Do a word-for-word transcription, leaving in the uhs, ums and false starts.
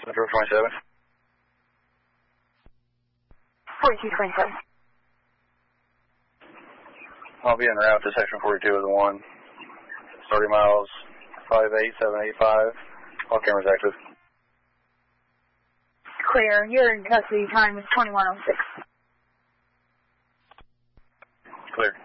Central twenty-seven. forty-two twenty-seven. I'll be en route to section forty-two of the one. thirty miles, five eight seven eight five. All cameras active. Clear. You're in custody. Time is twenty-one oh six. Clear.